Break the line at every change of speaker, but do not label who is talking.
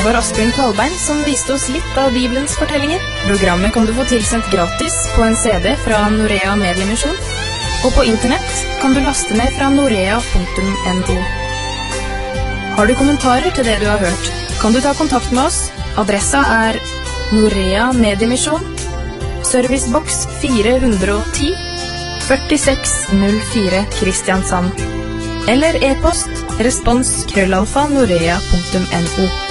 Det var Asbjørn Kvalbein som viste oss litt av Bibelens fortellinger. Programmet kan du få tilsendt gratis på en CD fra Norea Mediemisjon, og på internett kan du laste ned fra norea.no. Har du kommentarer til det du har hørt, kan du ta kontakt med oss. Adressa er Norea Mediemisjon, Servicebox 410, 4604 Kristiansand, eller e-post respons@norea.no.